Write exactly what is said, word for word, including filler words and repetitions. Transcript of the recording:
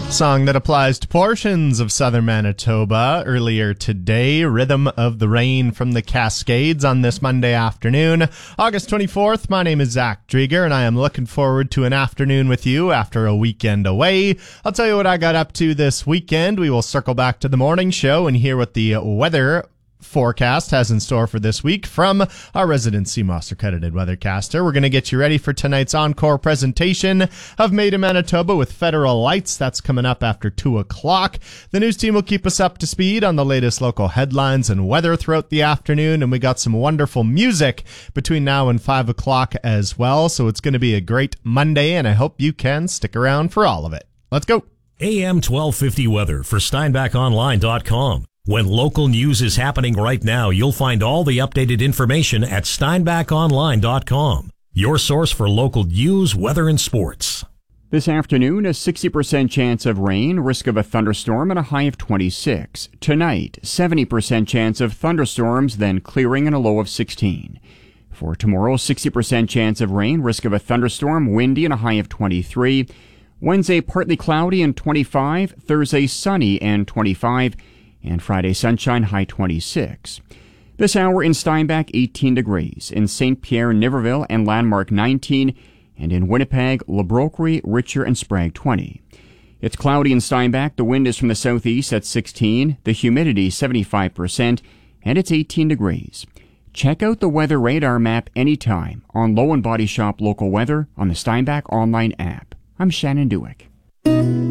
Song that applies to portions of southern Manitoba. Earlier today, Rhythm of the Rain from the Cascades on this Monday afternoon, August twenty-fourth. My name is Zach Drieger, and I am looking forward to an afternoon with you after a weekend away. I'll tell you what I got up to this weekend. We will circle back to the morning show and hear what the weather forecast has in store for this week from our resident C M O S accredited weathercaster. We're going to get you ready for tonight's encore presentation of Made in Manitoba with Federal Lights. That's coming up after two o'clock. The news team will keep us up to speed on the latest local headlines and weather throughout the afternoon, and we got some wonderful music between now and five o'clock as well, so it's going to be a great Monday, and I hope you can stick around for all of it. Let's go. A M twelve fifty weather for Steinbach Online dot com. When local news is happening right now, you'll find all the updated information at Steinbach Online dot com, your source for local news, weather, and sports. This afternoon, a sixty percent chance of rain, risk of a thunderstorm, and a high of twenty-six. Tonight, seventy percent chance of thunderstorms, then clearing and a low of sixteen. For tomorrow, sixty percent chance of rain, risk of a thunderstorm, windy, and a high of twenty-three. Wednesday, partly cloudy and twenty-five. Thursday, sunny and twenty-five. And Friday, sunshine, high twenty-six. This hour in Steinbach, eighteen degrees. In Saint Pierre, Niverville, and Landmark, nineteen. And in Winnipeg, Le Brocquerie, Richer, and Sprague, twenty. It's cloudy in Steinbach. The wind is from the southeast at sixteen. The humidity, seventy-five percent. And it's eighteen degrees. Check out the weather radar map anytime on Low and Body Shop Local Weather on the Steinbach Online app. I'm Shannon Dewick.